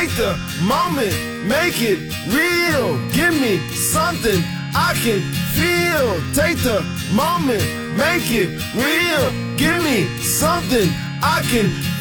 Take the moment, make it real. Give me something I can feel. Take the moment, make it real. Give me something I can